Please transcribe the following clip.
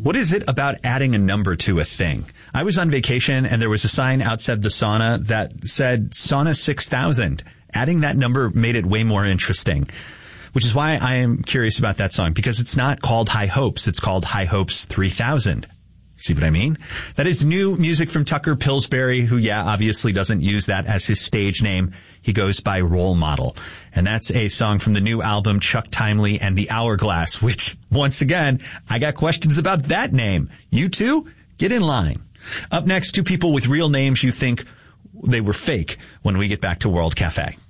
What is it about adding a number to a thing? I was on vacation and there was a sign outside the sauna that said Sauna 6000. Adding that number made it way more interesting, which is why I am curious about that song, because it's not called High Hopes. It's called High Hopes 3000. See what I mean? That is new music from Tucker Pillsbury, who, obviously doesn't use that as his stage name. He goes by Role Model. And that's a song from the new album Chuck Timely and the Hourglass, which, once again, I got questions about that name. You too? Get in line. Up next, two people with real names you think they were fake when we get back to World Cafe.